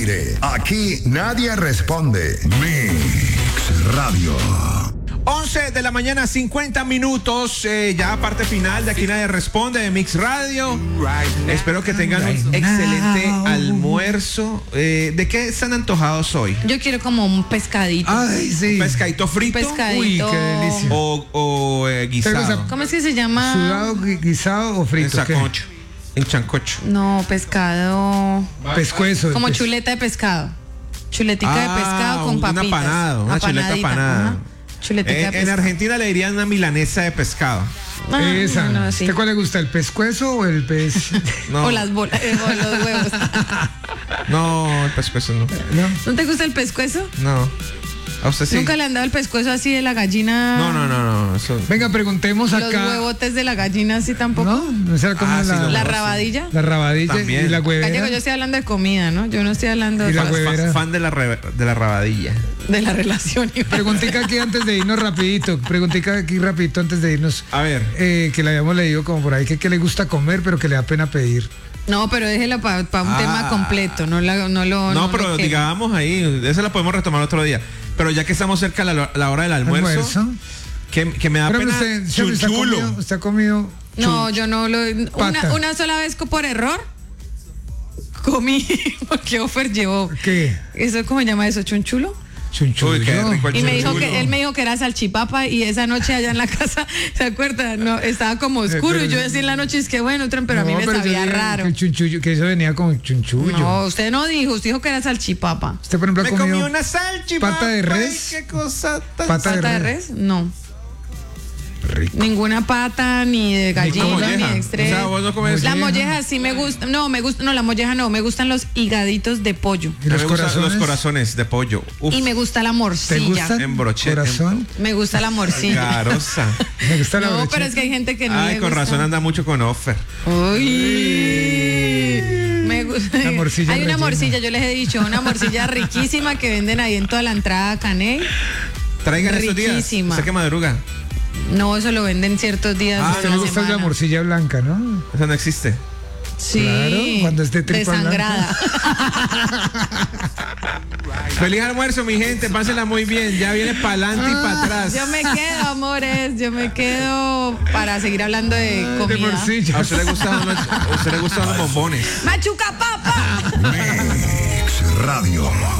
aire. Aquí nadie responde. Mix Radio. 11 de la mañana, 50 minutos. Ya parte final de Aquí Nadie Responde de Mix Radio. Espero que tengan un excelente almuerzo. ¿De qué están antojados hoy? Yo quiero como un pescadito. Ay, sí. ¿Un pescadito frito? Un pescadito. Uy, qué delicia. O guisado. ¿Cómo es que se llama? ¿Sudado, guisado o En frito? ¿Qué? sancocho. En chancocho. No, pescado. Pescuezo. Como pues. chuleta de pescado. Chuletica de pescado con una papitas. panada, una chuleta Apanadita, panada. ajá. Chuletica de En pescado. Argentina le dirían una milanesa de pescado. Esa. No, sí. ¿Usted cuál le gusta, el pescuezo o el pez? No, O las bolas, o los huevos. no, el pescuezo no. ¿No? ¿No te gusta el pescuezo? No. ¿A usted sí? ¿Nunca le han dado el pescuezo así de la gallina? No. Eso... Venga, preguntemos Los acá. huevotes de la gallina así tampoco. ¿No? ¿No será como sí, no. La rabadilla. la rabadilla También. y la Gallego, huevera? yo estoy hablando de comida, ¿no? Yo no estoy hablando Y la de huevera. Fan de la rabadilla. la relación. Preguntica aquí antes de irnos rapidito. Preguntica aquí rapidito antes de irnos. A ver. Que le habíamos leído como por ahí que le gusta comer, pero que le da pena pedir. No, pero déjela para un tema completo, no lo. No, pero lo que- digamos ahí, esa la podemos retomar otro día. Pero ya que estamos cerca de la hora del almuerzo, que me da Pero pena usted chunchulo. usted ha comido No, yo no lo. Pata. Una sola vez por error comí, porque Offer llevó. ¿qué? ¿Eso cómo se llama eso? ¿Chunchulo? Chunchulo. Uy, qué rico el Y me dijo chunchulo. él me dijo que era salchipapa y esa noche allá en la casa, ¿se acuerda? No, estaba como oscuro pero- y yo decía en la noche es que bueno, pero a mí No, me pero yo sabía dije raro. Que, el chunchullo, que eso venía con chunchullo. No, usted no dijo, usted dijo que era salchipapa. Usted, por ejemplo, Me ha comí comido una salchipapa. pata de res. Qué cosa tan... Pata ¿Pata de res? No. rico. Ninguna pata, ni de gallina, ni molleja. de O sea, vos no comes... La molleja. molleja sí me gusta. No, la molleja no. Me gustan los higaditos de pollo. ¿Y los me gustan corazones? los corazones de pollo. Uf, Y me gusta la ¿Te morcilla. gusta? En brocheta. ¿Corazón? Me gusta la morcilla. carosa. Me gusta la No, brocheta. pero es que hay gente que no Ay, le con gusta. razón anda mucho con Offer. Uy. Me gusta. La morcilla Hay una rellena. morcilla, yo les he dicho, una morcilla riquísima que venden ahí en toda la entrada a Caney. Traigan estos días. Riquísima. Usted que madruga. No, eso lo venden ciertos días. Ah, de A usted la le gusta la semana. morcilla blanca, ¿no? Esa no existe. Sí. Claro, cuando esté tripa desangrada. Feliz almuerzo, mi gente. Pásenla muy bien. Ya viene para adelante y para atrás. Yo me quedo, amores. Yo me quedo para seguir hablando de De comida. morcilla. A usted le gustan los bombones. ¡Machuca papa! Mix Radio.